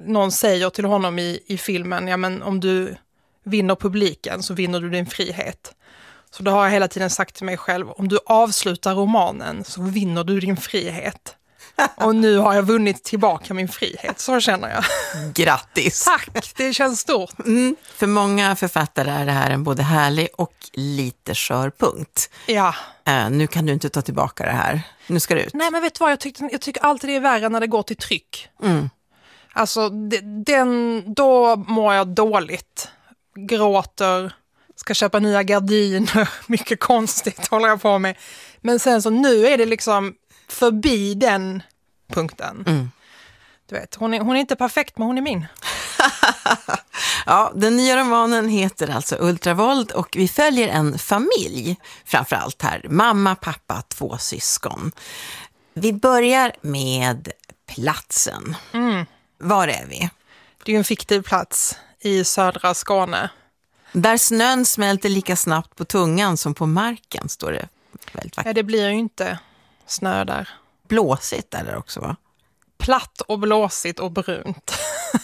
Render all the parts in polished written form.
någon säger till honom i filmen, ja men om du vinner publiken så vinner du din frihet. Så då har jag hela tiden sagt till mig själv, om du avslutar romanen så vinner du din frihet. Och nu har jag vunnit tillbaka min frihet, så känner jag. Grattis! Tack, det känns stort. För många författare är det här en både härlig och lite skör punkt. Ja. Nu kan du inte ta tillbaka det här. Nu ska det ut. Nej, men vet du vad? Jag tycker alltid det är värre när det går till tryck. Alltså, då mår jag dåligt. Gråter, ska köpa nya gardiner. Mycket konstigt håller jag på med. Men sen så nu är det liksom förbi den punkten. Du vet, hon är inte perfekt, men hon är min. Ja, den nya romanen heter alltså Ultravåld och vi följer en familj framförallt här. Mamma, pappa, 2 syskon. Vi börjar med platsen. Var är vi? Det är ju en fiktiv plats i södra Skåne. Där snön smälter lika snabbt på tungan som på marken, står det väldigt vackert. Ja, det blir ju inte snö där. Blåsigt är det också, va? Platt och blåsigt och brunt.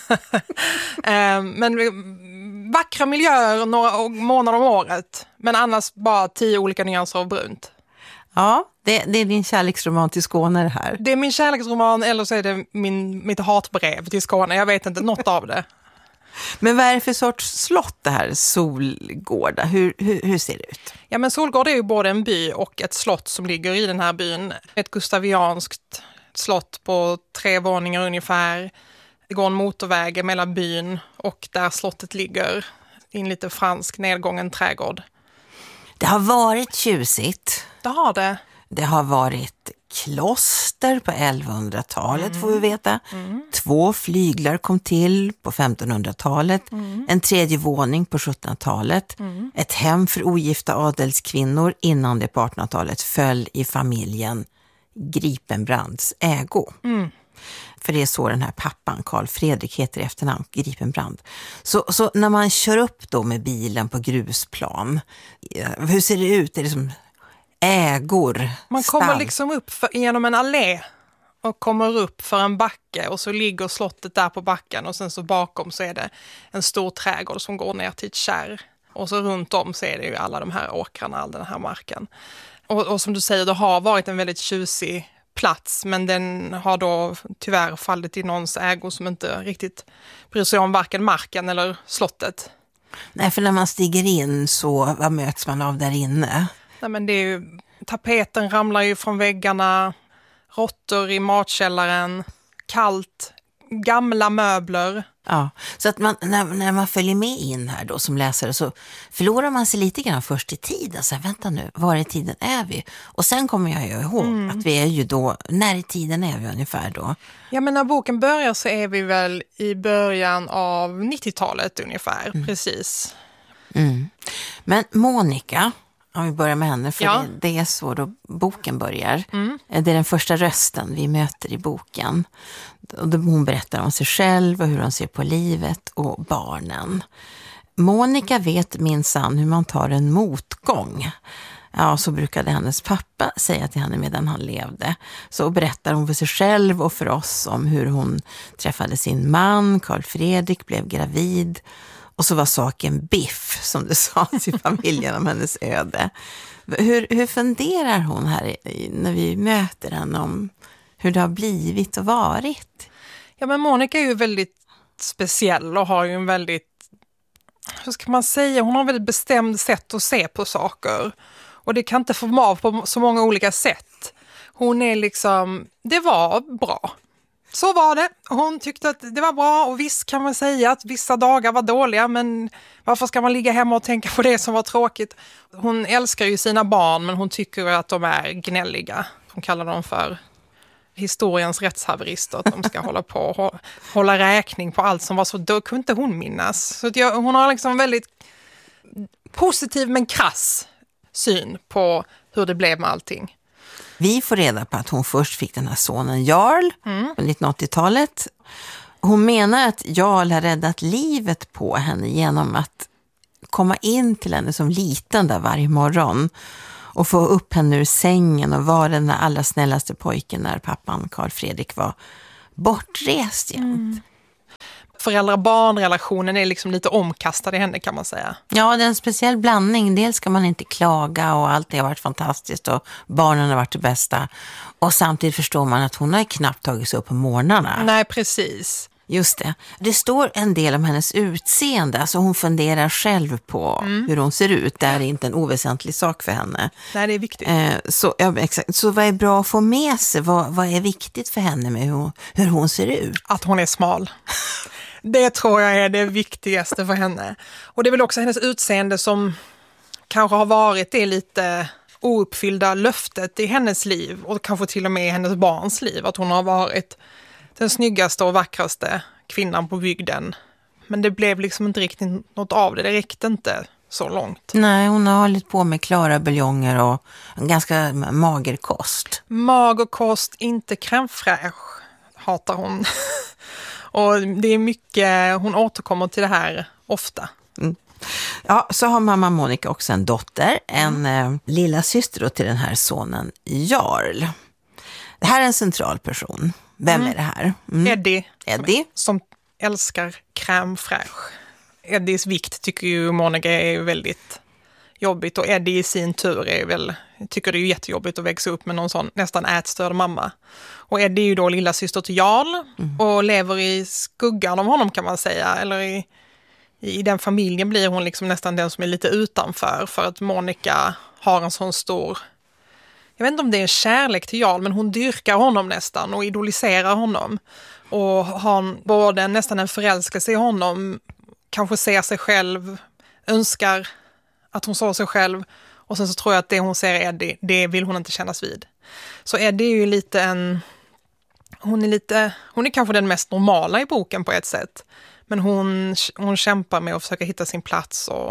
Men vackra miljöer några månader om året. Men annars bara 10 olika nyanser av brunt. Ja, det är din kärleksroman till Skåne det här. Det är min kärleksroman, eller så är det mitt hatbrev till Skåne. Jag vet inte, något av det. Men vad är det för sorts slott det här, Solgårda? Hur ser det ut? Ja, men Solgård är ju både en by och ett slott som ligger i den här byn. Ett gustavianskt slott på 3 våningar ungefär. Det går en motorväg mellan byn och där slottet ligger i en lite fransk nedgången trädgård. Det har varit tjusigt. Det har det. Det har varit kloster på 1100-talet får vi veta. 2 flyglar kom till på 1500-talet. En 3:e våning på 1700-talet. Ett hem för ogifta adelskvinnor innan det på 1800-talet föll i familjen Gripenbrands ägo. För det är så den här pappan, Carl Fredrik, heter i efternamn, Gripenbrand. Så när man kör upp då med bilen på grusplan, hur ser det ut? Är det som ägor? Man kommer liksom upp genom en allé och kommer upp för en backe och så ligger slottet där på backen och sen så bakom så är det en stor trädgård som går ner till ett kärr. Och så runt om så är det ju alla de här åkrarna, all den här marken. Och som du säger, det har varit en väldigt tjusig plats, men den har då tyvärr fallit i någons ägo som inte riktigt bryr sig om varken marken eller slottet. Nej, för när man stiger in så vad möts man av där inne? Nej, men det är ju, tapeten ramlar ju från väggarna, råttor i matkällaren, kallt, gamla möbler. Ja, så att när man följer med in här då som läsare så förlorar man sig lite grann först i tiden. Så här, vänta nu, var i tiden är vi? Och sen kommer jag ju ihåg att vi är ju då, när i tiden är vi ungefär då? Ja, men när boken börjar så är vi väl i början av 90-talet ungefär, precis. Men Monica, om vi börjar med henne, för Ja. det är så då boken börjar. Det är den första rösten vi möter i boken. Och då hon berättar om sig själv och hur hon ser på livet och barnen. Monica vet minsann hur man tar en motgång. Ja, så brukade hennes pappa säga till henne medan han levde. Så berättar hon för sig själv och för oss om hur hon träffade sin man, Carl Fredrik, blev gravid. Och så var saken biff, som det sades i familjen om hennes öde. Hur funderar hon här när vi möter henne om hur det har blivit och varit? Ja, men Monica är ju väldigt speciell och har ju en väldigt, hur ska man säga, hon har en väldigt bestämd sätt att se på saker. Och det kan inte få av på så många olika sätt. Hon är liksom, det var bra. Så var det. Hon tyckte att det var bra och visst kan man säga att vissa dagar var dåliga, men varför ska man ligga hemma och tänka på det som var tråkigt? Hon älskar ju sina barn, men hon tycker att de är gnälliga. Hon kallar dem för historiens rättshaverister, att de ska hålla på och hålla räkning på allt som var så, då kunde inte hon minnas. Så att hon har liksom väldigt positiv men krass syn på hur det blev med allting. Vi får reda på att hon först fick den här sonen Jarl på 1980-talet. Hon menar att Jarl har räddat livet på henne genom att komma in till henne som liten där varje morgon och få upp henne ur sängen och vara den allra snällaste pojken när pappan Carl Fredrik var bortrest jämt. Föräldrar-barn-relationen är liksom lite omkastad i henne, kan man säga. Ja, det är en speciell blandning. Dels ska man inte klaga och allt det har varit fantastiskt och barnen har varit det bästa. Och samtidigt förstår man att hon har knappt tagit sig upp på morgnarna. Nej, precis. Just det. Det står en del om hennes utseende. Alltså hon funderar själv på hur hon ser ut. Det är inte en oväsentlig sak för henne. Nej, det är viktigt. Exakt. Så vad är bra att få med sig? Vad är viktigt för henne med hur hon ser ut? Att hon är smal. Det tror jag är det viktigaste för henne. Och det är väl också hennes utseende som kanske har varit det lite ouppfyllda löftet i hennes liv. Och kanske till och med i hennes barns liv. Att hon har varit den snyggaste och vackraste kvinnan på bygden. Men det blev liksom inte riktigt något av det. Det räckte inte så långt. Nej, hon har hållit på med klara buljonger och en ganska mager kost. Mager kost, inte crème fraîche, hatar hon. Och det är mycket, hon återkommer till det här ofta. Mm. Ja, så har mamma Monica också en dotter, en lilla syster då till den här sonen Jarl. Det här är en central person. Vem är det här? Eddie. Som älskar crème fraîche. Eddies vikt tycker ju Monica är väldigt jobbigt. Och Eddie i sin tur tycker det är jättejobbigt att växa upp med någon sån nästan ätstörd mamma. Och Eddie är ju då lilla syster till Jarl och lever i skuggan av honom, kan man säga. Eller i den familjen blir hon liksom nästan den som är lite utanför. För att Monica har en sån stor... Jag vet inte om det är en kärlek till Jarl, men hon dyrkar honom nästan och idoliserar honom. Och har både nästan en förälskelse i honom, kanske ser sig själv, önskar att hon såg sig själv. Och sen så tror jag att det hon ser Eddie, det vill hon inte kännas vid. Så Eddie är ju lite hon är kanske den mest normala i boken på ett sätt. Men hon kämpar med att försöka hitta sin plats och...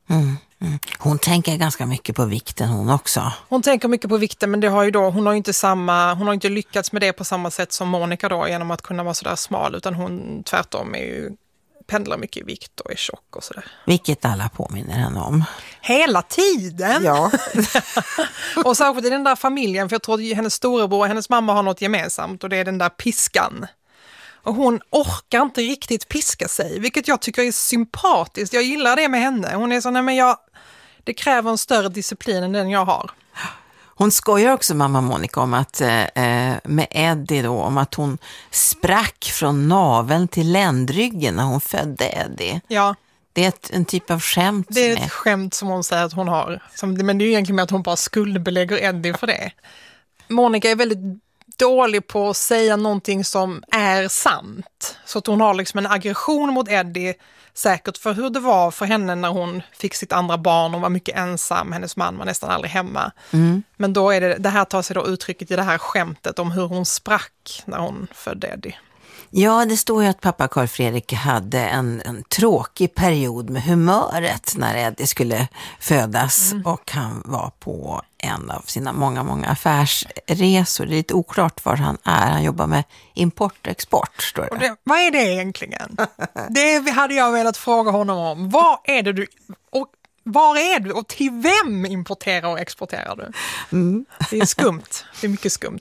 Hon tänker ganska mycket på vikten hon också. Hon tänker mycket på vikten, men det har ju då, hon har inte lyckats med det på samma sätt som Monica då, genom att kunna vara sådär smal, utan hon tvärtom pendlar mycket i vikt och är tjock och sådär. Vilket alla påminner henne om. Hela tiden! Ja. Och särskilt i den där familjen, för jag tror att hennes storebror och hennes mamma har något gemensamt, och det är den där piskan. Och hon orkar inte riktigt piska sig, vilket jag tycker är sympatiskt. Jag gillar det med henne. Hon är så, nej men det kräver en större disciplin än den jag har. Hon skojar också, mamma Monica, om att med Eddie då, om att hon sprack från naveln till ländryggen när hon födde Eddie. Ja. Det är en typ av skämt. Det är ett skämt som hon säger att hon har. Men det är ju egentligen med att hon bara skuldbelägger Eddie för det. Monica är väldigt dålig på att säga någonting som är sant. Så att hon har liksom en aggression mot Eddie, säkert för hur det var för henne när hon fick sitt andra barn och var mycket ensam. Hennes man var nästan aldrig hemma. Men då är det här tar sig då uttrycket i det här skämtet om hur hon sprack när hon födde Eddie. Ja, det står ju att pappa Carl Fredrik hade en tråkig period med humöret när Eddie skulle födas. Och han var på en av sina många affärsresor. Det är lite oklart var han är. Han jobbar med import och export, står det. Vad är det egentligen? Det hade jag velat fråga honom om. Vad är det du... Var är du och till vem importerar och exporterar du? Det är skumt. Det är mycket skumt.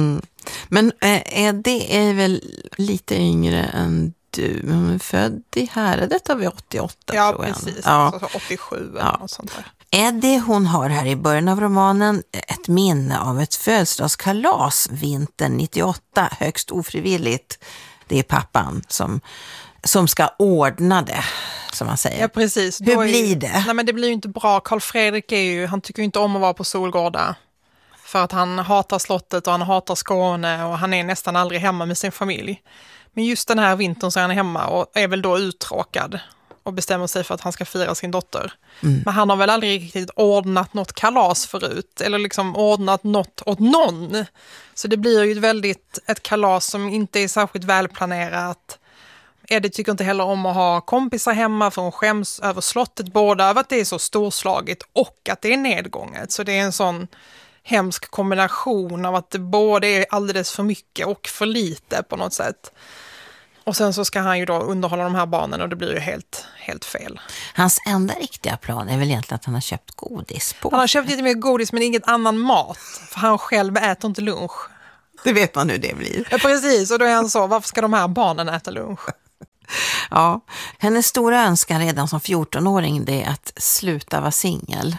Men Eddie är väl lite yngre än du. Hon är född i Häradet av 88. Ja, precis. Ja. 87 eller något sånt där. Eddie, hon har här i början av romanen ett minne av ett födelsedagskalas vintern 98, högst ofrivilligt. Det är pappan som ska ordna det, som man säger. Ja, precis. Hur blir det? Nej, men det blir ju inte bra. Carl Fredrik han tycker ju inte om att vara på Solgårda. För att han hatar slottet och han hatar Skåne och han är nästan aldrig hemma med sin familj. Men just den här vintern så är han hemma och är väl då uttråkad och bestämmer sig för att han ska fira sin dotter. Men han har väl aldrig riktigt ordnat något kalas förut eller liksom ordnat något åt någon. Så det blir ju ett kalas som inte är särskilt välplanerat. Eddie tycker inte heller om att ha kompisar hemma för hon skäms över slottet, både över att det är så storslaget och att det är nedgånget. Så det är en sån hemsk kombination av att det både är alldeles för mycket och för lite på något sätt. Och sen så ska han ju då underhålla de här barnen och det blir ju helt fel. Hans enda riktiga plan är väl egentligen att han har köpt godis på. Han har köpt lite mer godis men inget annan mat. För han själv äter inte lunch. Det vet man hur det blir. Ja, precis. Och då är han så, varför ska de här barnen äta lunch? Ja, hennes stora önskan redan som 14-åring det är att sluta vara singel.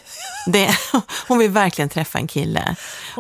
Hon vill verkligen träffa en kille.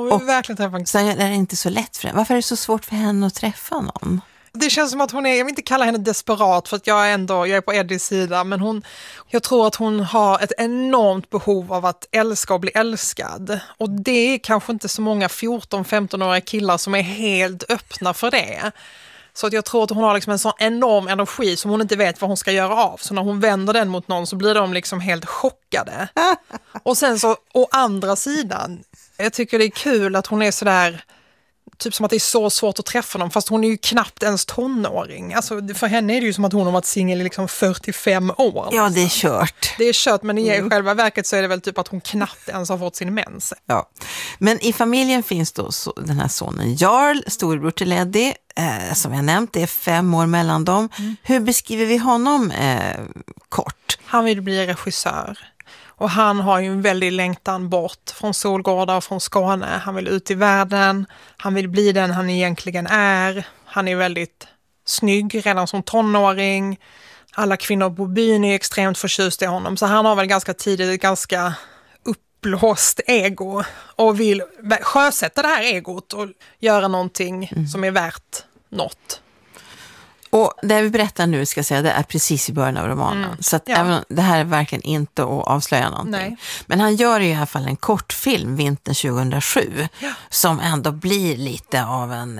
Så är det inte så lätt för henne. Varför är det så svårt för henne att träffa någon? Det känns som att hon är, jag vill inte kalla henne desperat för att jag är på Eddies sida, men jag tror att hon har ett enormt behov av att älska och bli älskad. Och det är kanske inte så många 14-15-åriga killar som är helt öppna för det. Så att jag tror att hon har liksom en sån enorm energi som hon inte vet vad hon ska göra av. Så när hon vänder den mot någon så blir de liksom helt chockade. Och sen så, å andra sidan, jag tycker det är kul att hon är sådär, typ som att det är så svårt att träffa någon, fast hon är ju knappt ens tonåring. Alltså för henne är det ju som att hon har varit singel i liksom 45 år. Ja, det är kört. Det är kört, men i själva verket så är det väl typ att hon knappt ens har fått sin mens. Ja, men i familjen finns då den här sonen Jarl, storbror till Eddie, som jag nämnt, det är 5 år mellan dem. Hur beskriver vi honom kort? Han vill bli regissör. Och han har ju en väldig längtan bort från Solgårda och från Skåne. Han vill ut i världen, han vill bli den han egentligen är. Han är väldigt snygg redan som tonåring. Alla kvinnor på byn är extremt förtjusta i honom. Så han har väl ganska tidigt ett ganska uppblåst ego. Och vill sjösätta det här egot och göra någonting som är värt något. Och det vi berättar nu ska jag säga, det är precis i början av romanen. Så att även, det här är verkligen inte att avslöja någonting. Nej. Men han gör i alla fall en kortfilm vintern 2007 som ändå blir lite av en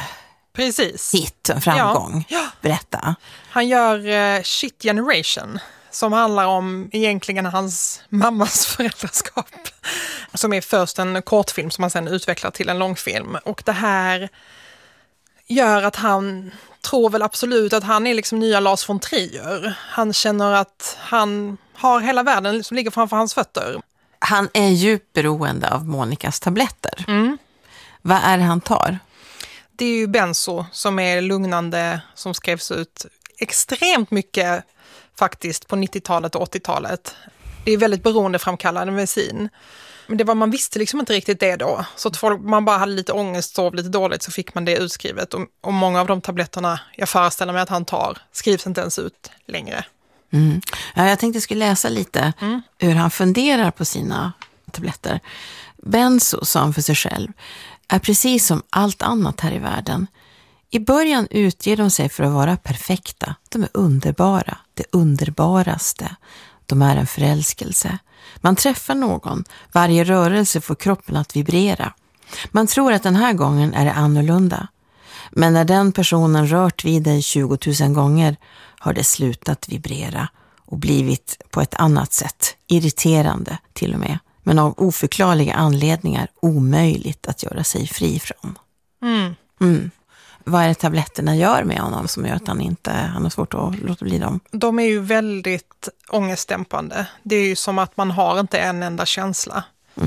hit, en framgång. Ja. Berätta. Han gör Shit Generation som handlar om egentligen hans mammas föräldraskap. Som är först en kortfilm som han sen utvecklar till en långfilm. Och det här gör att han tror väl absolut att han är liksom nya Lars von Trier. Han känner att han har hela världen som ligger framför hans fötter. Han är djupt beroende av Monikas tabletter. Vad är det han tar? Det är ju benzo som är lugnande, som skrevs ut extremt mycket faktiskt på 90-talet och 80-talet. Det är väldigt beroendeframkallande medicin. Men man visste liksom inte riktigt det då. Så att man bara hade lite ångest, sov lite dåligt, så fick man det utskrivet. Och många av de tabletterna jag föreställer mig att han tar skrivs inte ens ut längre. Ja, jag tänkte jag skulle läsa lite hur han funderar på sina tabletter. Benzo, sa han för sig själv, är precis som allt annat här i världen. I början utger de sig för att vara perfekta. De är underbara, det underbaraste. De är en förälskelse. Man träffar någon. Varje rörelse får kroppen att vibrera. Man tror att den här gången är det annorlunda. Men när den personen rört vid dig 20 000 gånger har det slutat vibrera och blivit på ett annat sätt, irriterande till och med, men av oförklarliga anledningar omöjligt att göra sig fri från. Vad är det tabletterna gör med honom som gör att han har svårt att låta bli dem? De är ju väldigt ångestdämpande. Det är ju som att man har inte en enda känsla.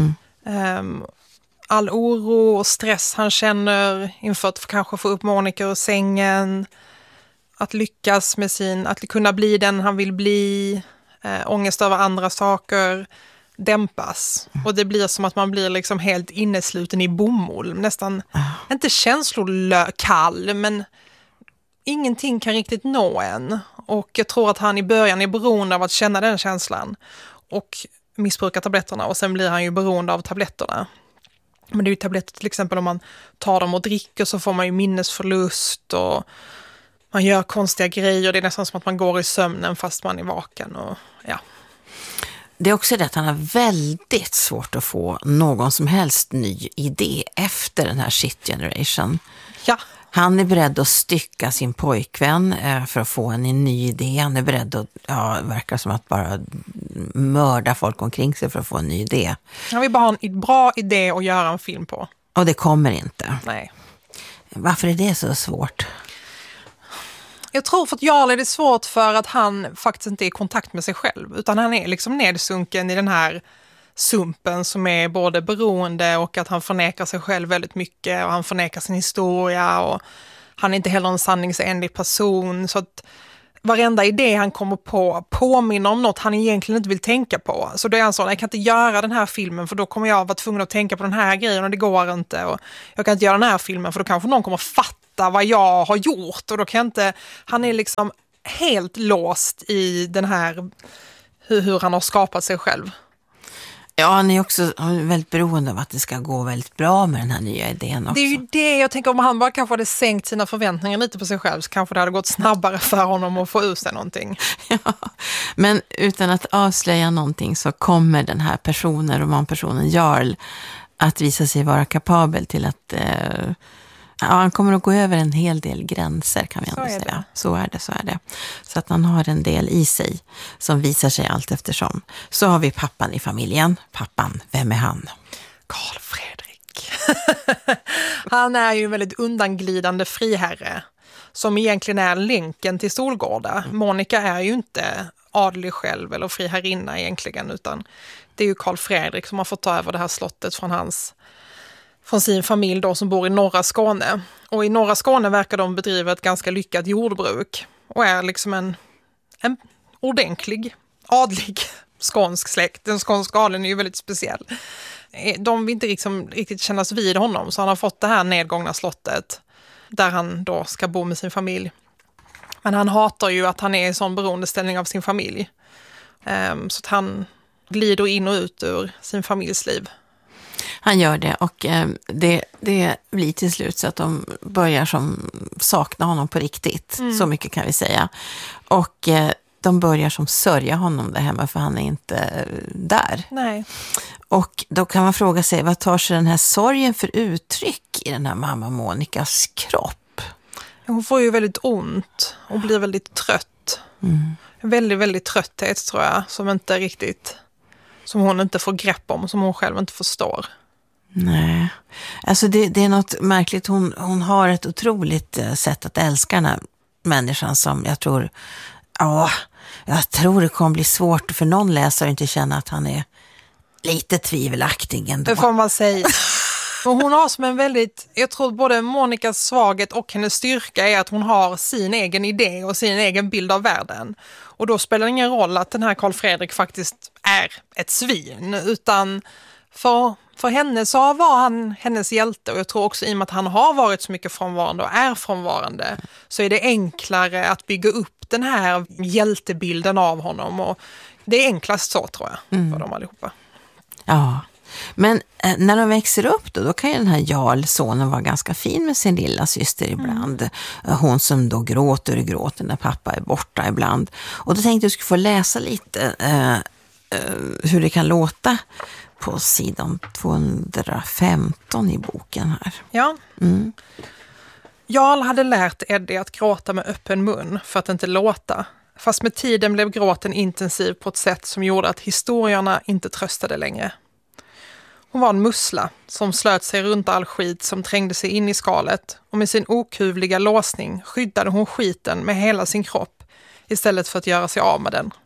All oro och stress han känner inför att kanske få upp Monica ur sängen, att lyckas med att kunna bli den han vill bli, ångest över andra saker dämpas. Och det blir som att man blir liksom helt innesluten i bomull. Nästan, inte känslokall, men ingenting kan riktigt nå en. Och jag tror att han i början är beroende av att känna den känslan. Och missbrukar tabletterna. Och sen blir han ju beroende av tabletterna. Men det är ju tabletter till exempel om man tar dem och dricker så får man ju minnesförlust och man gör konstiga grejer. Det är nästan som att man går i sömnen fast man är vaken. Och, ja. Det är också det att han har väldigt svårt att få någon som helst ny idé efter den här shit generation. Ja. Han är beredd att stycka sin pojkvän för att få en ny idé. Han är beredd att, verkar som att bara mörda folk omkring sig för att få en ny idé. Han vill bara ha en bra idé att göra en film på. Och det kommer inte. Nej. Varför är det så svårt? Jag tror för att Jarl är det svårt för att han faktiskt inte är i kontakt med sig själv. Utan han är liksom nedsunken i den här sumpen som är både beroende och att han förnekar sig själv väldigt mycket. Och han förnekar sin historia och han är inte heller en sanningsenlig person. Så att varenda idé han kommer på påminner om något han egentligen inte vill tänka på. Så då är han så, jag kan inte göra den här filmen för då kommer jag vara tvungen att tänka på den här grejen och det går inte. Och jag kan inte göra den här filmen för då kanske någon kommer fatta vad jag har gjort och då kan inte, han är liksom helt låst i den här hur han har skapat sig själv. Ja, han är också väldigt beroende av att det ska gå väldigt bra med den här nya idén också. Det är ju det jag tänker, om han bara kanske hade sänkt sina förväntningar lite på sig själv, så kanske det hade gått snabbare för honom att få ut sig någonting. Ja, men utan att avslöja någonting så kommer den här personen, romanpersonen Jarl, att visa sig vara kapabel till att han kommer att gå över en hel del gränser, kan vi ändå säga. Så är det. Så att han har en del i sig som visar sig allt eftersom. Så har vi pappan i familjen. Pappan, vem är han? Karl Fredrik. Han är ju en väldigt undanglidande friherre som egentligen är länken till Solgårda. Monica är ju inte adlig själv eller friherrinna egentligen, utan det är ju Karl Fredrik som har fått ta över det här slottet från sin familj då, som bor i norra Skåne. Och i norra Skåne verkar de bedriva ett ganska lyckat jordbruk och är liksom en ordentlig, adlig skånsk släkt. Den skånska adeln är ju väldigt speciell. De vill inte riktigt kännas vid honom, så han har fått det här nedgångna slottet där han då ska bo med sin familj. Men han hatar ju att han är i sån beroendeställning av sin familj. Så att han glider in och ut ur sin familjs liv. Han gör det, och det blir till slut så att de börjar som sakna honom på riktigt. Så mycket kan vi säga. Och de börjar som sörja honom där hemma, för han är inte där. Nej. Och då kan man fråga sig, vad tar sig den här sorgen för uttryck i den här mamma Monikas kropp? Hon får ju väldigt ont och blir väldigt trött. Väldigt, väldigt trötthet, tror jag, som hon inte får grepp om, som hon själv inte förstår. Nej, alltså det är något märkligt. Hon har ett otroligt sätt att älska den här människan som jag tror det kommer bli svårt för någon läsare att inte känna att han är lite tvivelaktig ändå. Det får man säga. Och hon har som en väldigt, jag tror både Monikas svaghet och hennes styrka är att hon har sin egen idé och sin egen bild av världen. Och då spelar det ingen roll att den här Karl Fredrik faktiskt är ett svin, utan för henne så var han hennes hjälte, och jag tror också i och med att han har varit så mycket frånvarande och är frånvarande, så är det enklare att bygga upp den här hjältebilden av honom, och det är enklast så, tror jag, för dem allihopa. Ja, men när de växer upp då kan ju den här Jarl, sonen, vara ganska fin med sin lilla syster ibland. Hon som då gråter när pappa är borta ibland. Och då tänkte jag att jag skulle få läsa lite hur det kan låta på sidan 215 i boken här. Ja. Jarl hade lärt Eddie att gråta med öppen mun för att inte låta. Fast med tiden blev gråten intensiv på ett sätt som gjorde att historierna inte tröstade längre. Hon var en mussla som slöt sig runt all skit som trängde sig in i skalet, och med sin okuvliga låsning skyddade hon skiten med hela sin kropp istället för att göra sig av med den.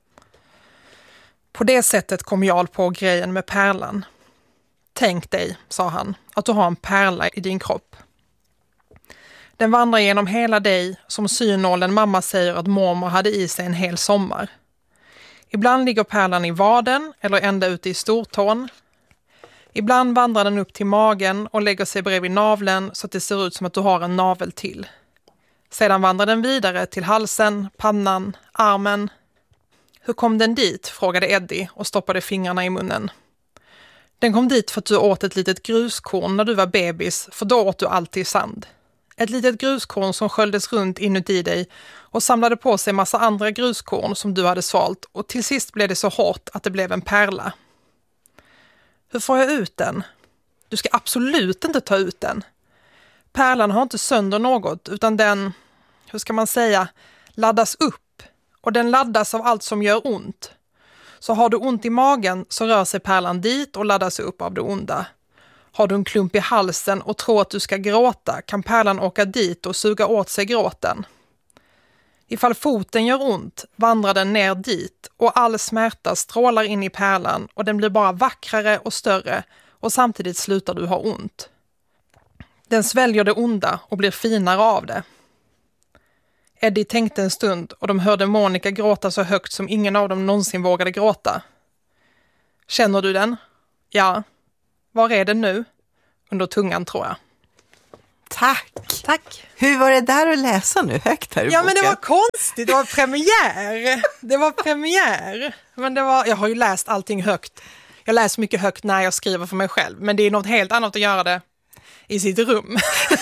På det sättet kom Jarl på grejen med pärlan. Tänk dig, sa han, att du har en pärla i din kropp. Den vandrar genom hela dig som synålen mamma säger att mormor hade i sig en hel sommar. Ibland ligger pärlan i vaden eller ända ute i stortån. Ibland vandrar den upp till magen och lägger sig bredvid naveln så att det ser ut som att du har en navel till. Sedan vandrar den vidare till halsen, pannan, armen. Hur kom den dit? Frågade Eddie och stoppade fingrarna i munnen. Den kom dit för att du åt ett litet gruskorn när du var bebis, för då åt du alltid sand. Ett litet gruskorn som sköljdes runt inuti dig och samlade på sig massa andra gruskorn som du hade svalt, och till sist blev det så hårt att det blev en pärla. Hur får jag ut den? Du ska absolut inte ta ut den. Pärlan har inte sönder något, utan den, hur ska man säga, laddas upp. Och den laddas av allt som gör ont. Så har du ont i magen så rör sig pärlan dit och laddas upp av det onda. Har du en klump i halsen och tror att du ska gråta kan pärlan åka dit och suga åt sig gråten. Ifall foten gör ont vandrar den ner dit och all smärta strålar in i pärlan och den blir bara vackrare och större, och samtidigt slutar du ha ont. Den sväljer det onda och blir finare av det. Eddie tänkte en stund och de hörde Monica gråta så högt som ingen av dem någonsin vågade gråta. Känner du den? Ja. Var är den nu? Under tungan, tror jag. Tack! Tack! Hur var det där att läsa nu högt här i boken? Men det var konstigt, det var premiär. Men jag har ju läst allting högt. Jag läser mycket högt när jag skriver för mig själv, men det är något helt annat att göra det i sitt rum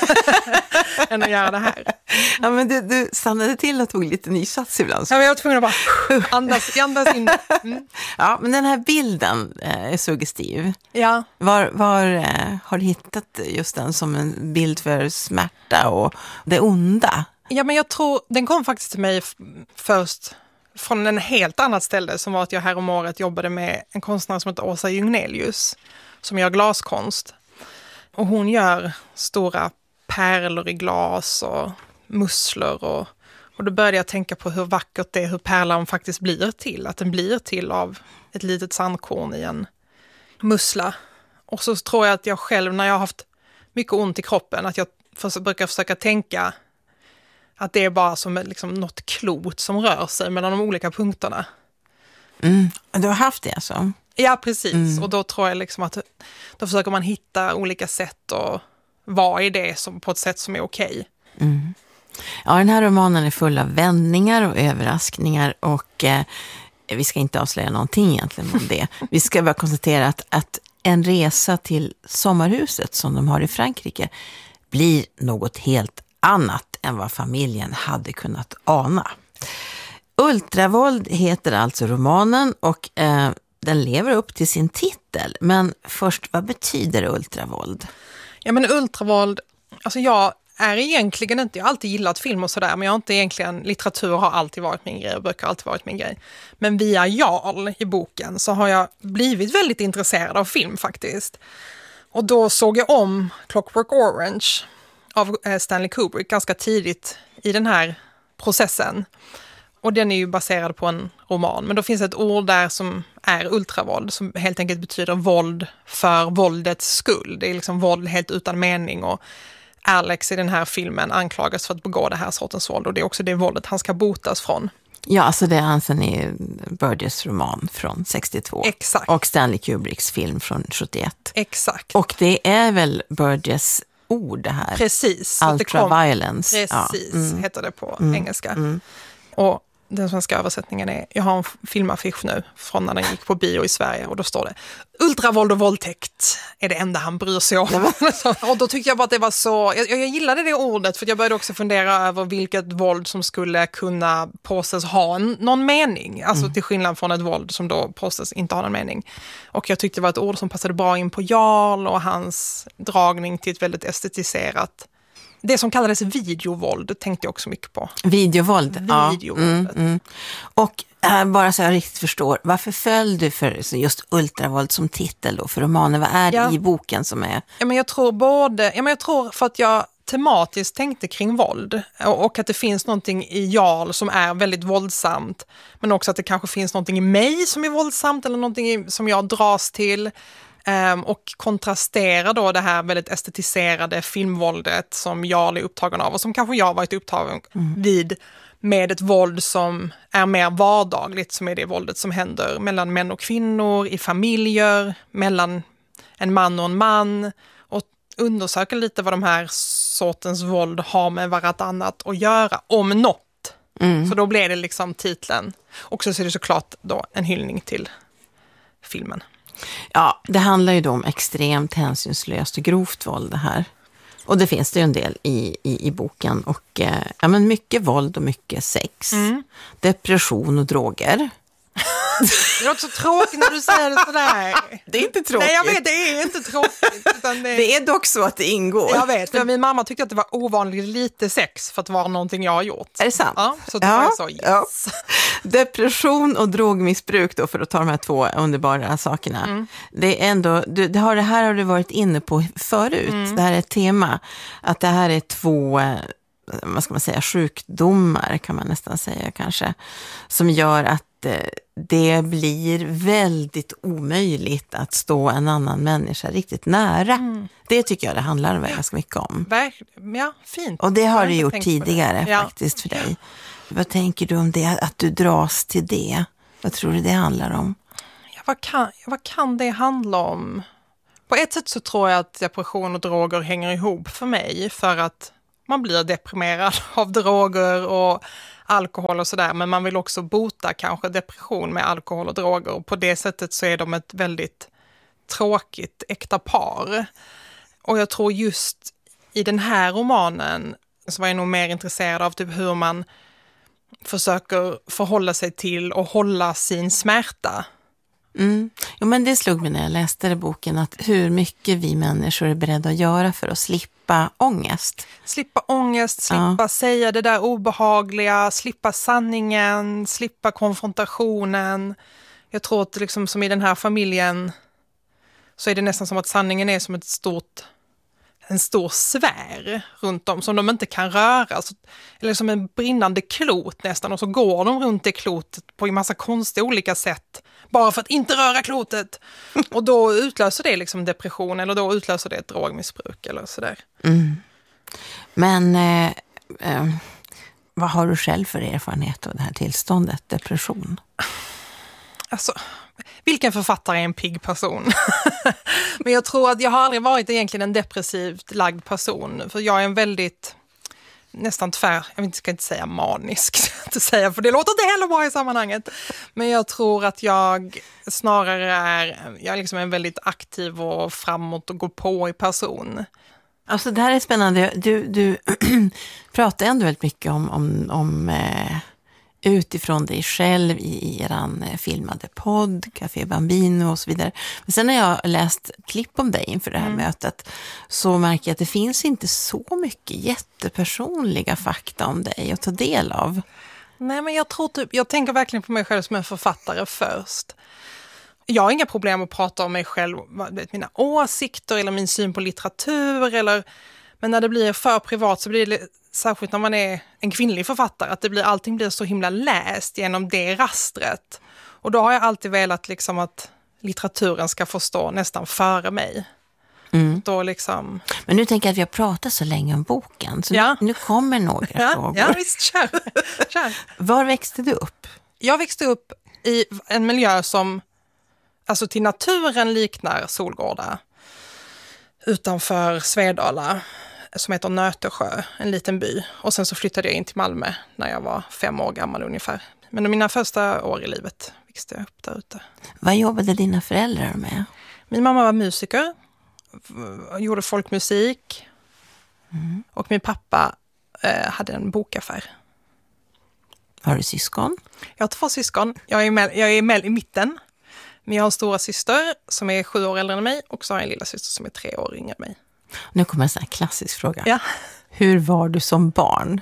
än att göra det här. Ja, men du stannade till och tog lite ny sats ibland. Ja, men jag var tvungen att bara andas in. Mm. Ja, men den här bilden är suggestiv. Ja. Var har du hittat just den som en bild för smärta och det onda? Ja, men jag tror, den kom faktiskt till mig först från en helt annat ställe, som var att jag här om året jobbade med en konstnär som heter Åsa Jungnelius, som gör glaskonst. Och hon gör stora pärlor i glas och musslor. Och då började jag tänka på hur vackert det är, hur pärlan faktiskt blir till. Att den blir till av ett litet sandkorn i en mussla. Och så tror jag att jag själv, när jag har haft mycket ont i kroppen, att jag brukar försöka tänka att det är bara som liksom något klot som rör sig mellan de olika punkterna. Mm. Du har haft det alltså? Ja, precis. Och då tror jag liksom att då försöker man hitta olika sätt och vara i det som, på ett sätt som är okej. Mm. Ja, den här romanen är full av vändningar och överraskningar och vi ska inte avslöja någonting egentligen om det. Vi ska bara konstatera att en resa till sommarhuset som de har i Frankrike blir något helt annat än vad familjen hade kunnat ana. Ultravåld heter alltså romanen och den lever upp till sin titel. Men först, vad betyder ultravåld? Ja, men ultravåld, alltså jag är egentligen inte, jag har alltid gillat film och sådär, men jag har inte egentligen, litteratur har alltid varit min grej och böcker har alltid varit min grej. Men via Jarl i boken så har jag blivit väldigt intresserad av film faktiskt. Och då såg jag om Clockwork Orange av Stanley Kubrick ganska tidigt i den här processen. Och den är ju baserad på en roman. Men då finns ett ord där som är ultravåld, som helt enkelt betyder våld för våldets skull. Det är liksom våld helt utan mening, och Alex i den här filmen anklagas för att begå det här sortens våld, och det är också det våldet han ska botas från. Ja, alltså det är Anthony Burgess roman från 62. Exakt. Och Stanley Kubricks film från 71. Exakt. Och det är väl Burgess ord det här? Precis. Ultraviolence. Precis, heter det på engelska. Och den svenska översättningen är, jag har en filmaffisch nu från när den gick på bio i Sverige, och då står det ultravåld och våldtäkt är det enda han bryr sig om. Och då tyckte jag bara att det var så, jag gillade det ordet, för jag började också fundera över vilket våld som skulle kunna påstås ha någon mening, alltså till skillnad från ett våld som då påstås inte ha någon mening. Och jag tyckte det var ett ord som passade bra in på Jarl och hans dragning till ett väldigt estetiserat. Det som kallades videovåld tänkte jag också mycket på. Videovåld? Videovåld. Ja. Och bara så jag riktigt förstår, varför föll du för just ultravåld som titel då för romanen? Vad är det i boken som är? Ja, men jag tror för att jag tematiskt tänkte kring våld, och att det finns någonting i Jarl som är väldigt våldsamt, men också att det kanske finns någonting i mig som är våldsamt, eller någonting som jag dras till. Och kontrasterar då det här väldigt estetiserade filmvåldet som Jarl är upptagen av, och som kanske jag varit upptagen vid, med ett våld som är mer vardagligt, som är det våldet som händer mellan män och kvinnor, i familjer, mellan en man och en man, och undersöka lite vad de här sortens våld har med varannat att göra, om något. Så då blev det liksom titeln. Och så är det såklart då en hyllning till filmen. Ja, det handlar ju då om extremt hänsynslöst och grovt våld det här. Och det finns det ju en del i boken. Och men mycket våld och mycket sex. Depression och droger. Det låter så tråkigt när du säger det sådär. Det är inte tråkigt. Nej, jag vet, det är inte tråkigt. Utan det är dock så att det ingår. Jag vet, för min mamma tyckte att det var ovanligt lite sex för att vara någonting jag har gjort. Är det sant? Ja, så det var så, yes. Ja. Depression och drogmissbruk då, för att ta de här två underbara sakerna. Det är ändå, det här har du varit inne på förut. Det här är ett tema. Att det här är två, vad ska man säga, sjukdomar kan man nästan säga kanske. Som gör att det blir väldigt omöjligt att stå en annan människa riktigt nära. Det tycker jag det handlar ganska mycket om. Ja, fint. Och det har du gjort tidigare faktiskt för dig. Vad tänker du om det, att du dras till det? Vad tror du det handlar om? Ja, vad kan det handla om? På ett sätt så tror jag att depression och droger hänger ihop för mig, för att man blir deprimerad av droger och alkohol och sådär, men man vill också bota kanske depression med alkohol och droger, och på det sättet så är de ett väldigt tråkigt äkta par. Och jag tror just i den här romanen så var jag nog mer intresserad av typ hur man försöker förhålla sig till och hålla sin smärta. Jo, men det slog mig när jag läste boken, att hur mycket vi människor är beredda att göra för att slippa ångest. Slippa ångest, slippa säga det där obehagliga, slippa sanningen, slippa konfrontationen. Jag tror att liksom, som i den här familjen så är det nästan som att sanningen är som en stor sfär runt dem som de inte kan röra. Eller som en brinnande klot nästan, och så går de runt det klotet på en massa konstiga olika sätt bara för att inte röra klotet. Och då utlöser det liksom depression, eller då utlöser det ett drogmissbruk eller sådär. Men vad har du själv för erfarenhet av det här tillståndet, depression? Alltså, vilken författare är en pigg person? Men jag tror att jag har aldrig varit egentligen en depressivt lagd person. För jag är en väldigt, nästan jag ska inte säga manisk, för det låter inte heller bra i sammanhanget. Men jag tror att jag snarare är liksom en väldigt aktiv och framåt och går på i person. Alltså det här är spännande. Du pratar ändå väldigt mycket om utifrån dig själv i eran filmade podd, Café Bambino och så vidare. Men sen när jag läst klipp om dig inför det här mötet så märker jag att det finns inte så mycket jättepersonliga fakta om dig att ta del av. Nej, men jag tänker verkligen på mig själv som en författare först. Jag har inga problem att prata om mig själv, mina åsikter eller min syn på litteratur, men när det blir för privat så blir det, särskilt när man är en kvinnlig författare, att allting blir så himla läst genom det rastret. Och då har jag alltid velat liksom att litteraturen ska få stå nästan före mig. Då liksom... Men nu tänker jag att vi har pratat så länge om boken, så nu kommer några frågor. Ja, visst, kör. Var växte du upp? Jag växte upp i en miljö som alltså till naturen liknar Solgårda utanför Svedala, som heter Nötesjö, en liten by. Och sen så flyttade jag in till Malmö när jag var 5 år gammal ungefär. Men mina första år i livet växte jag upp där ute. Vad jobbade dina föräldrar med? Min mamma var musiker, gjorde folkmusik. Och min pappa hade en bokaffär. Har du syskon? Jag har 2 syskon. Jag är med i mitten. Men jag har en stora syster som är 7 år äldre än mig, och så har jag en lilla syster som är 3 år yngre än mig. Nu kommer en sån här klassisk fråga. Ja. Hur var du som barn?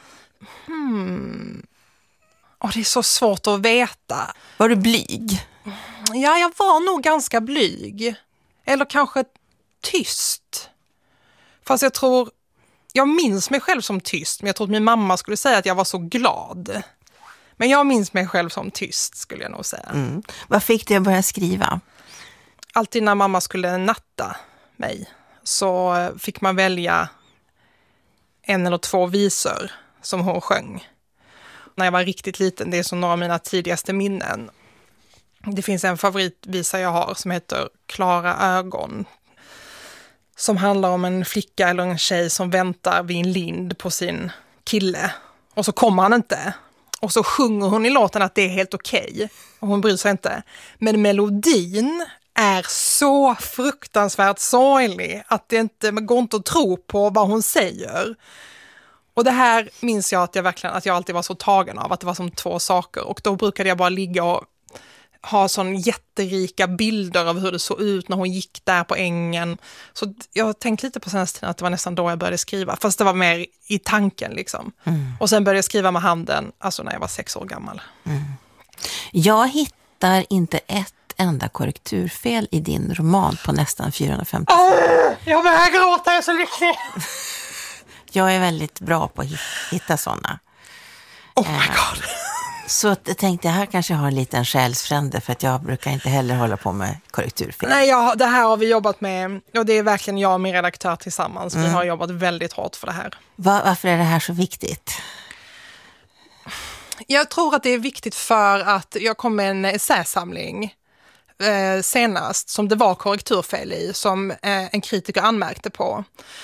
Det är så svårt att veta. Var du blyg? Ja, jag var nog ganska blyg. Eller kanske tyst. Fast jag minns mig själv som tyst, men jag tror att min mamma skulle säga att jag var så glad. Men jag minns mig själv som tyst, skulle jag nog säga. Vad fick du att börja skriva? Alltid när mamma skulle natta mig så fick man välja 1 eller 2 visor som hon sjöng. När jag var riktigt liten, det är som några av mina tidigaste minnen. Det finns en favoritvisa jag har som heter Klara ögon. Som handlar om en flicka eller en tjej som väntar vid en lind på sin kille. Och så kommer han inte. Och så sjunger hon i låten att det är helt okej. Och hon bryr sig inte. Men melodin är så fruktansvärt sorglig att det går inte att tro på vad hon säger. Och det här minns jag att jag alltid var så tagen av, att det var som 2 saker. Och då brukade jag bara ligga och ha sån jätterika bilder av hur det såg ut när hon gick där på ängen. Så jag har tänkt lite på senaste tiden att det var nästan då jag började skriva. Fast det var mer i tanken liksom. Och sen började jag skriva med handen, alltså när jag var 6 år gammal. Jag hittar inte ett enda korrekturfel i din roman på nästan 450 sidor. Jag börjar gråta, jag är så lycklig. Jag är väldigt bra på att hitta sådana. Oh my god. Så jag tänkte, här kanske jag har en liten själsfrände, för att jag brukar inte heller hålla på med korrekturfel. Nej, det här har vi jobbat med, och det är verkligen jag och min redaktör tillsammans. Vi har jobbat väldigt hårt för det här. Varför är det här så viktigt? Jag tror att det är viktigt för att jag kom med en essäsamling senast som det var korrekturfel i, som en kritiker anmärkte på,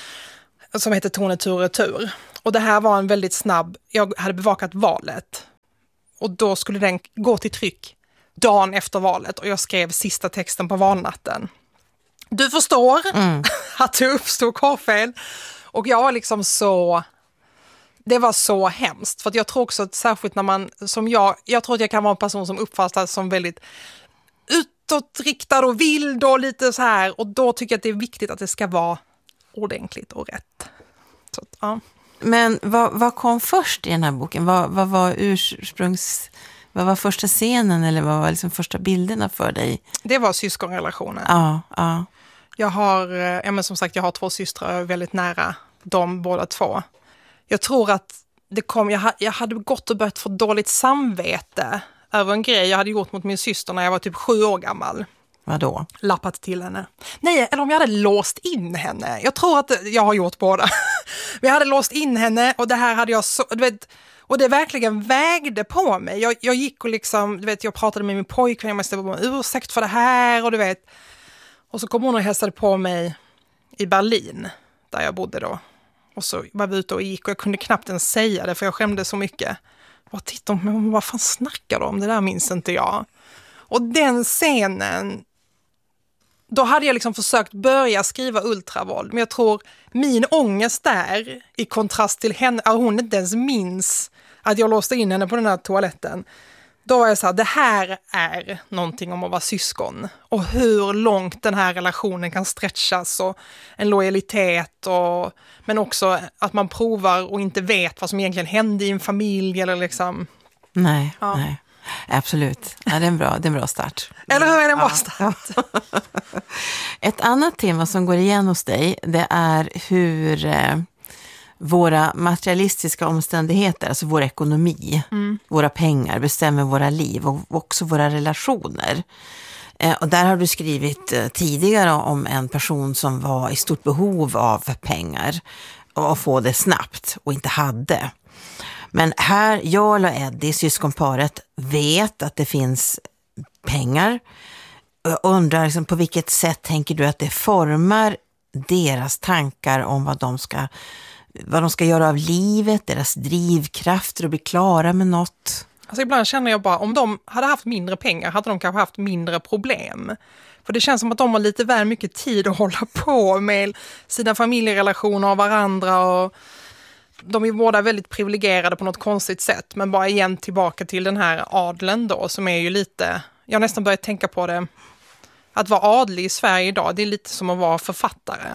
som heter Tone tur retur. Och det här var en väldigt snabb, jag hade bevakat valet och då skulle den gå till tryck dagen efter valet och jag skrev sista texten på valnatten. Du förstår att det uppstod korrigfel och jag var liksom så... Det var så hemskt, för att jag tror också att särskilt när man, som jag tror att jag kan vara en person som uppfattas som väldigt utåtriktad och vild och lite så här, och då tycker jag att det är viktigt att det ska vara ordentligt och rätt. Så, ja. Men vad kom först i den här boken? Vad var vad var första scenen eller vad var liksom första bilderna för dig? Det var syskonrelationen. Ja. Jag har, som sagt, jag har 2 systrar, jag är väldigt nära dem båda 2. Jag tror att det kom, jag hade gått och börjat få dåligt samvete över en grej jag hade gjort mot min syster när jag var typ 7 år gammal. Vadå? Lappat till henne. Nej, eller om jag hade låst in henne. Jag tror att jag har gjort båda. Men jag hade låst in henne och det här hade jag så... Du vet, och det verkligen vägde på mig. Jag gick och liksom... Du vet, jag pratade med min pojkvän, jag måste vara ursäkt för det här och du vet... Och så kom hon och hälsade på mig i Berlin, där jag bodde då. Och så var vi ute och gick och jag kunde knappt ens säga det för jag skämde så mycket. Och titta, men vad fan snackar de om? Det där minns inte jag. Och den scenen, då hade jag liksom försökt börja skriva ultravåld. Men jag tror min ångest där, i kontrast till henne, att hon inte ens minns att jag låste in henne på den här toaletten. Då var jag så här, det här är någonting om att vara syskon. Och hur långt den här relationen kan stretchas och en lojalitet. Men också att man provar och inte vet vad som egentligen hände i en familj. Eller liksom. Nej. Absolut. Ja, det är en bra start. Eller hur är det en bra start? Ett annat tema som går igen hos dig, det är hur... våra materialistiska omständigheter, alltså vår ekonomi, våra pengar bestämmer våra liv och också våra relationer. Och där har du skrivit tidigare om en person som var i stort behov av pengar och få det snabbt och inte hade. Men här, Jarl och Eddie, syskonparet, vet att det finns pengar. Jag undrar liksom, på vilket sätt tänker du att det formar deras tankar om vad de ska göra av livet, deras drivkrafter och bli klara med något? Alltså ibland känner jag bara, om de hade haft mindre pengar hade de kanske haft mindre problem. För det känns som att de har lite väl mycket tid att hålla på med sina familjerelationer och varandra. Och de är båda väldigt privilegierade på något konstigt sätt. Men bara igen tillbaka till den här adeln då, som är ju lite... Jag har nästan börjat tänka på det. Att vara adlig i Sverige idag, det är lite som att vara författare.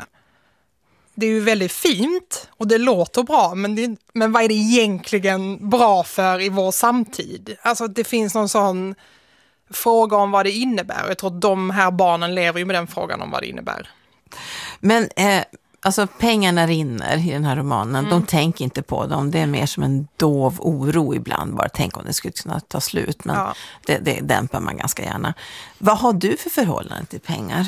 Det är ju väldigt fint och det låter bra, men vad är det egentligen bra för i vår samtid? Alltså det finns någon sån fråga om vad det innebär och jag tror att de här barnen lever ju med den frågan om vad det innebär. Men alltså pengarna rinner i den här romanen, de tänker inte på dem, det är mer som en dov oro ibland, bara tänk om det skulle kunna ta slut, men det dämpar man ganska gärna. Vad har du för förhållande till pengar?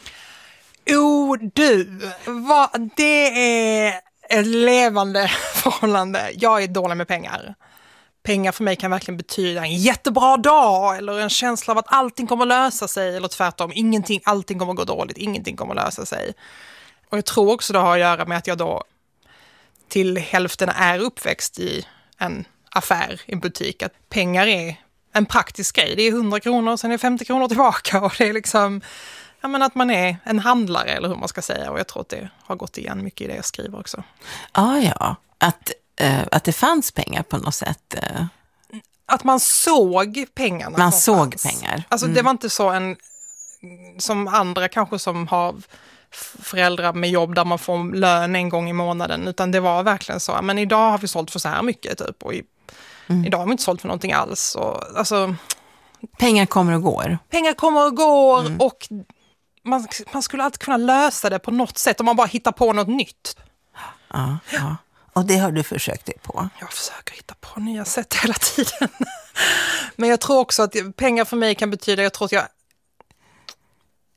Det är ett levande förhållande. Jag är dålig med pengar. Pengar för mig kan verkligen betyda en jättebra dag eller en känsla av att allting kommer att lösa sig eller tvärtom, allting kommer att gå dåligt, ingenting kommer att lösa sig. Och jag tror också det har att göra med att jag då till hälften är uppväxt i en affär, i en butik. Att pengar är en praktisk grej. Det är 100 kronor, sen är 50 kronor tillbaka och det är liksom... Ja, men att man är en handlare eller hur man ska säga. Och jag tror att det har gått igen mycket i det jag skriver också. Ja. Att det fanns pengar på något sätt. Att man såg pengarna. Man såg pengar. Alltså det var inte så som andra kanske som har föräldrar med jobb där man får lön en gång i månaden. Utan det var verkligen så. Men idag har vi sålt för så här mycket typ. Och idag har vi inte sålt för någonting alls. Och, alltså, pengar kommer och går. Pengar kommer och går och... Man skulle alltid kunna lösa det på något sätt om man bara hittar på något nytt. Ja. Och det har du försökt dig på? Jag försöker hitta på nya sätt hela tiden. Men jag tror också att pengar för mig kan betyda, jag tror att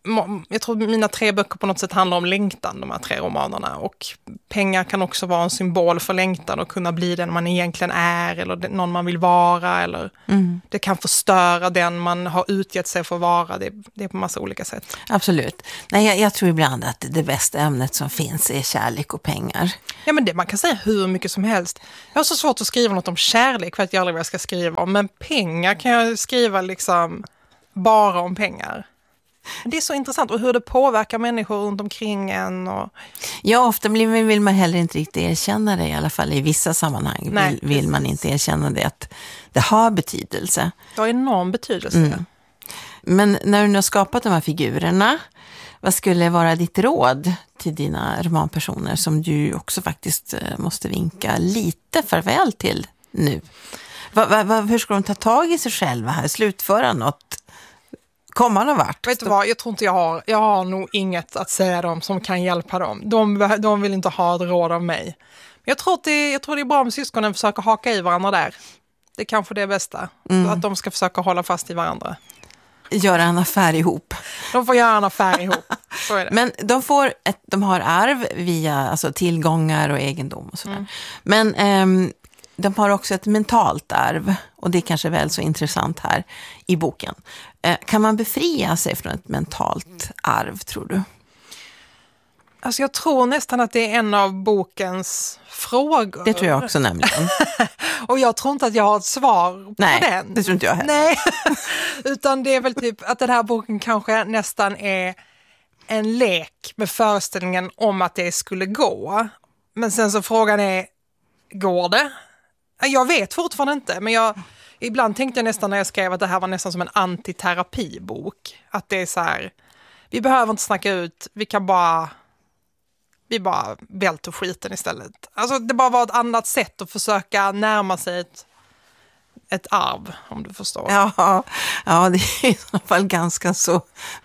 jag tror mina 3 böcker på något sätt handlar om längtan, de här 3 romanerna. Och pengar kan också vara en symbol för längtan och kunna bli den man egentligen är eller någon man vill vara. Eller det kan förstöra den man har utgett sig för att vara. Det är på massa olika sätt. Absolut. Nej, jag tror ibland att det bästa ämnet som finns är kärlek och pengar. Ja, men man kan säga hur mycket som helst. Jag har så svårt att skriva något om kärlek för att jag aldrig vet vad jag ska skriva om. Men pengar kan jag skriva liksom bara om pengar. Det är så intressant och hur det påverkar människor runt omkring en. Ja, ofta vill man heller inte riktigt erkänna det, i alla fall i vissa sammanhang. Nej, vill man inte erkänna det, att det har betydelse. Det har enorm betydelse. Men när du nu har skapat de här figurerna, vad skulle vara ditt råd till dina romanpersoner som du också faktiskt måste vinka lite farväl till nu? Hur ska de ta tag i sig själva här, slutföra något? Komma någon vart? Vet du vad, jag tror inte jag har nog inget att säga dem som kan hjälpa dem. De vill inte ha ett råd av mig. Men jag tror det är bra om syskonen försöker haka i varandra där. Det är kanske det bästa. Att de ska försöka hålla fast i varandra. Göra en affär ihop. De får göra en affär ihop. Så är det. Men de har arv via alltså, tillgångar och egendom och sådär. Men de har också ett mentalt arv, och det är kanske väl så intressant här i boken. Kan man befria sig från ett mentalt arv, tror du? Alltså jag tror nästan att det är en av bokens frågor. Det tror jag också nämligen. Och jag tror inte att jag har ett svar på den. Nej, det tror inte jag heller. Nej, utan det är väl typ att den här boken kanske nästan är en lek med föreställningen om att det skulle gå. Men sen så frågan är, går det? Jag vet fortfarande inte, men ibland tänkte jag nästan när jag skrev att det här var nästan som en antiterapibok. Att det är så här, vi behöver inte snacka ut, vi bara välter skiten istället. Alltså det bara var ett annat sätt att försöka närma sig ett arv, om du förstår. Ja, det är i alla fall ganska så,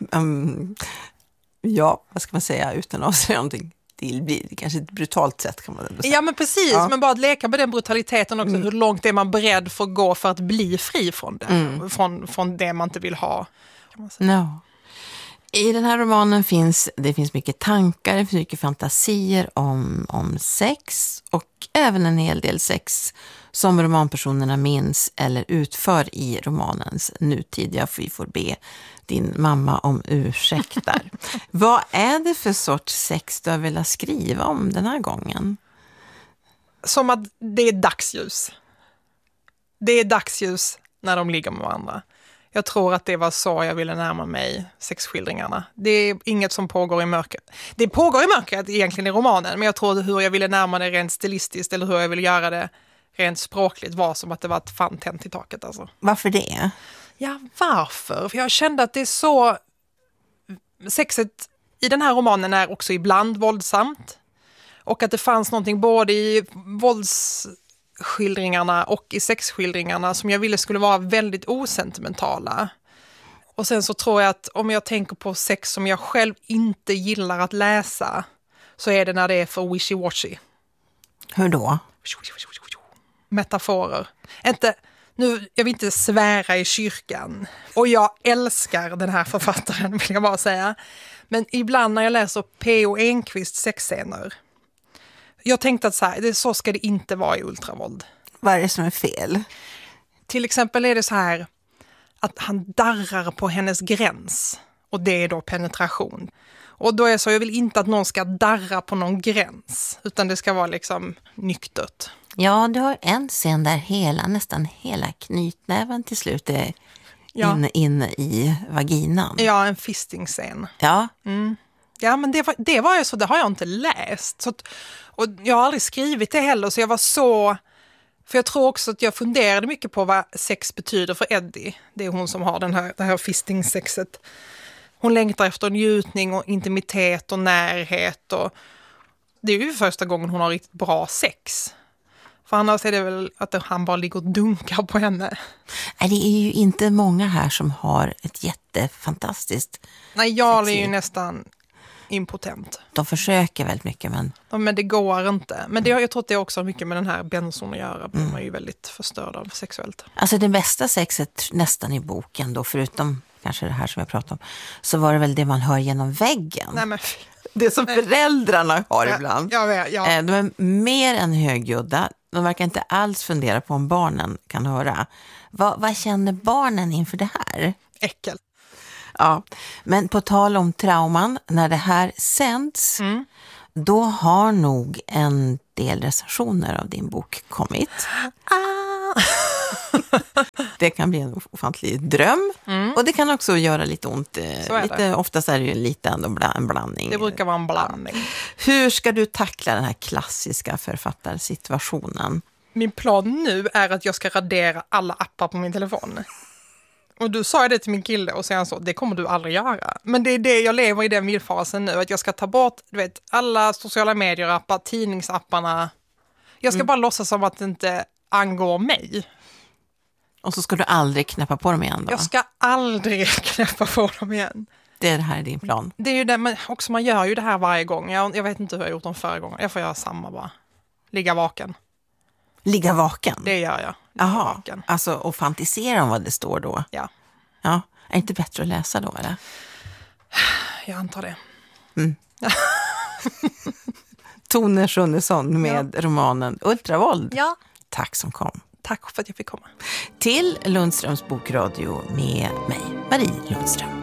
vad ska man säga, utan att säga någonting. Det blir kanske ett brutalt sätt, kan man ändå säga. Ja, men precis. Ja. Men bara att leka med den brutaliteten också. Hur långt är man beredd för att gå för att bli fri från det? Från det man inte vill ha. No. I den här romanen finns mycket tankar, det finns mycket fantasier om sex, och även en hel del sex som romanpersonerna minns eller utför i romanens nutid. Vi får be din mamma om ursäkt där. Vad är det för sorts sex du har velat skriva om den här gången? Som att det är dagsljus. Det är dagsljus när de ligger med varandra. Jag tror att det var så jag ville närma mig sexskildringarna. Det är inget som pågår i mörkret. Det pågår i mörkret egentligen i romanen, men jag tror att hur jag ville närma det rent stilistiskt eller hur jag ville göra det rent språkligt var som att det var ett fan tänt i taket. Alltså. Varför det? Ja, varför? För jag kände att det är så... Sexet i den här romanen är också ibland våldsamt. Och att det fanns någonting både i våldsskildringarna och i sexskildringarna som jag ville skulle vara väldigt osentimentala. Och sen så tror jag att om jag tänker på sex som jag själv inte gillar att läsa, så är det när det är för wishy-washy. Hur då? Metaforer. Jag vill inte svära i kyrkan. Och jag älskar den här författaren, vill jag bara säga. Men ibland när jag läser P.O. Enquists sexscener, jag tänkte att så ska det inte vara i ultravåld. Vad är det som är fel? Till exempel är det så här att han darrar på hennes gräns. Och det är då penetration. Och då är det så, jag vill inte att någon ska darra på någon gräns. Utan det ska vara liksom nyktert. Ja, du har en scen där nästan hela knytnäven till slut är inne i vaginan. Ja, en fisting-scen. Ja. Ja, men det var ju så, det har jag inte läst. Så, och jag har aldrig skrivit det heller, så jag var så... För jag tror också att jag funderade mycket på vad sex betyder för Eddie. Det är hon som har det här fisting-sexet. Hon längtar efter njutning och intimitet och närhet. Och det är ju första gången hon har riktigt bra sex. För annars är det väl att han bara ligger och dunkar på henne. Nej, det är ju inte många här som har ett jättefantastiskt Nej, jag är ju nästan impotent. De försöker väldigt mycket, men... Ja, men det går inte. Men jag tror att det är också mycket med den här benson att göra. Man är ju väldigt förstörd av sexuellt. Alltså det bästa sexet nästan i boken då, förutom kanske det här som jag pratar om, så var det väl det man hör genom väggen. Nej, men... Det som föräldrarna har ibland. Jag vet. De är mer än högljudda. De verkar inte alls fundera på om barnen kan höra. Vad känner barnen inför det här? Äckel. Ja, men på tal om trauman, när det här sänds, då har nog en del recensioner av din bok kommit. Det kan bli en ofantlig dröm. Och det kan också göra lite ont. Oftast är det ju lite en blandning. Det brukar vara en blandning. Hur ska du tackla den här klassiska författarsituationen? Min plan nu är att jag ska radera alla appar på min telefon. Och du sa det till min kille och sen så, det kommer du aldrig göra. Men det är det, jag lever i den villfasen nu, att jag ska ta bort, alla sociala medier-appar, tidningsapparna. Jag ska bara låtsas som att det inte angår mig. Och så ska du aldrig knäppa på dem igen då? Jag ska aldrig knäppa på dem igen. Det är det här är din plan? Det är ju det, men också man gör ju det här varje gång. Jag vet inte hur jag gjort dem förra gången. Jag får göra samma bara. Ligga vaken. Ligga vaken? Det gör jag. Jaha, alltså och fantisera om vad det står då? Ja. Ja, är det inte bättre att läsa då eller? Jag antar det. Tone Schunnesson med romanen Ultravåld. Ja. Tack som kom. Tack för att jag fick komma. Till Lundströms bokradio med mig, Marie Lundström.